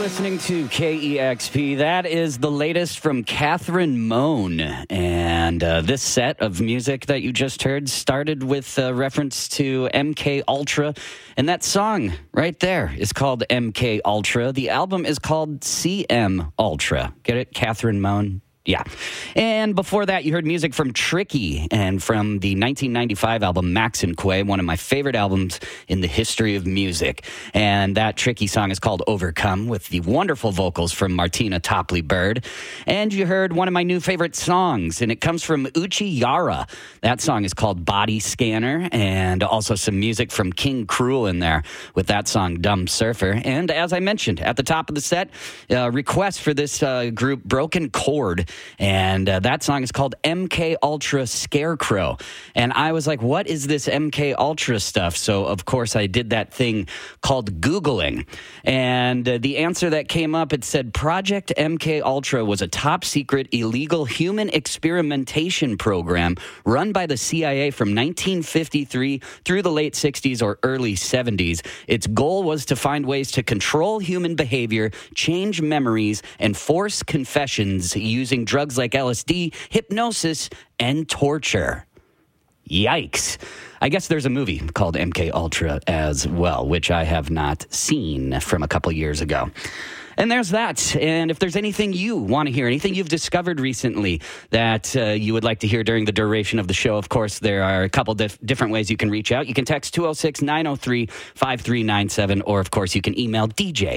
listening to KEXP. That is the latest from Catherine Moan. And this set of music that you just heard started with reference to MK Ultra. And that song right there is called MK Ultra. The album is called CM Ultra. Get it? Catherine Moan. Yeah. And before that, you heard music from Tricky and from the 1995 album Max and Quay, one of my favorite albums in the history of music. And that Tricky song is called Overcome with the wonderful vocals from Martina Topley-Bird. And you heard one of my new favorite songs, and it comes from Uchi Yara. That song is called Body Scanner, and also some music from King Cruel in there with that song Dumb Surfer. And as I mentioned at the top of the set, request for this group Broken Chord. And that song is called MK Ultra Scarecrow. And I was like, what is this MK Ultra stuff? So, of course, I did that thing called Googling. And the answer that came up, it said Project MK Ultra was a top secret illegal human experimentation program run by the CIA from 1953 through the late 60s or early 70s. Its goal was to find ways to control human behavior, change memories, and force confessions using drugs like LSD, hypnosis, and torture. Yikes. I guess there's a movie called MK Ultra as well, which I have not seen from a couple years ago. And there's that. And if there's anything you want to hear, anything you've discovered recently that you would like to hear during the duration of the show, of course, there are a couple different ways you can reach out. You can text 206-903-5397, or, of course, you can email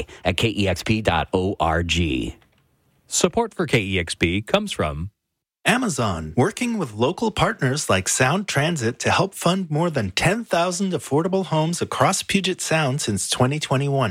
dj@kexp.org. Support for KEXP comes from Amazon, working with local partners like Sound Transit to help fund more than 10,000 affordable homes across Puget Sound since 2021.